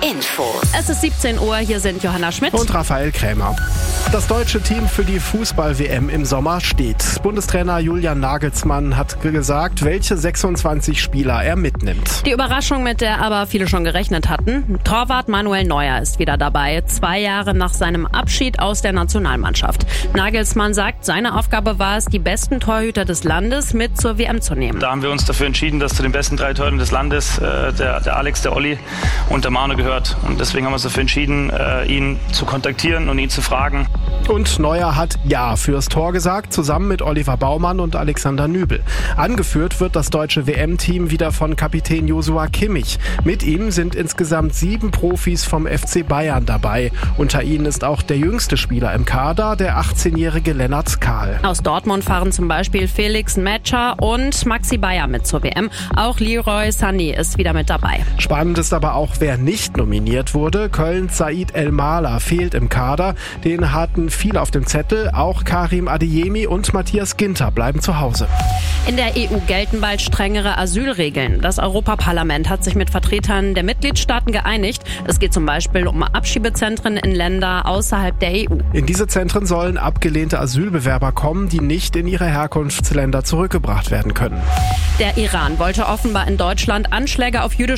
Infos. Es ist 17 Uhr, hier sind Johanna Schmidt und Raphael Krämer. Das deutsche Team für die Fußball-WM im Sommer steht. Bundestrainer Julian Nagelsmann hat gesagt, welche 26 Spieler er mitnimmt. Die Überraschung, mit der aber viele schon gerechnet hatten. Torwart Manuel Neuer ist wieder dabei, 2 Jahre nach seinem Abschied aus der Nationalmannschaft. Nagelsmann sagt, seine Aufgabe war es, die besten Torhüter des Landes mit zur WM zu nehmen. Da haben wir uns dafür entschieden, dass zu den besten 3 Torhütern des Landes der Alex, der Olli und der Manu gehört. Und deswegen haben wir uns dafür entschieden, ihn zu kontaktieren und ihn zu fragen. Und Neuer hat Ja fürs Tor gesagt, zusammen mit Oliver Baumann und Alexander Nübel. Angeführt wird das deutsche WM-Team wieder von Kapitän Joshua Kimmich. Mit ihm sind insgesamt 7 Profis vom FC Bayern dabei. Unter ihnen ist auch der jüngste Spieler im Kader, der 18-jährige Lennart Kahl. Aus Dortmund fahren zum Beispiel Felix Metscher und Maxi Bayer mit zur WM. Auch Leroy Sané ist wieder mit dabei. Spannend ist aber auch, wer nicht nominiert wurde. Kölns Said El-Mala fehlt im Kader. Den hatten viele auf dem Zettel. Auch Karim Adeyemi und Matthias Ginter bleiben zu Hause. In der EU gelten bald strengere Asylregeln. Das Europaparlament hat sich mit Vertretern der Mitgliedstaaten geeinigt. Es geht zum Beispiel um Abschiebezentren in Länder außerhalb der EU. In diese Zentren sollen abgelehnte Asylbewerber kommen, die nicht in ihre Herkunftsländer zurückgebracht werden können. Der Iran wollte offenbar in Deutschland Anschläge auf jüdische